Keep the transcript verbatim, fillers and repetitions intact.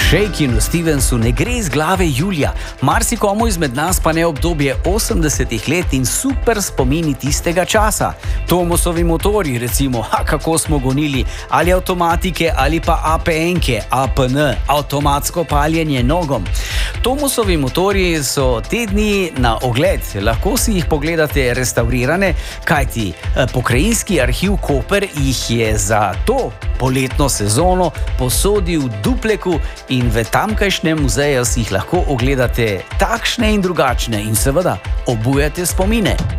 Shakinu Stevensu ne gre iz glave julija, marsikomu izmed nas pa ne obdobje osemdesetih let in super spomini tistega časa. Tomosovi motorji, recimo, ha, kako smo gonili, ali avtomatike, ali pa A P N-ke, A P N, avtomatsko paljenje nogom. Tomosovi motorji so te dni na ogled, lahko si jih pogledate restaurirane, kajti Pokrajinski arhiv Koper jih je za to poletno sezono posodil v Dupleku in v tamkajšnjem muzeju si jih lahko ogledate takšne in drugačne in seveda obujate spomine.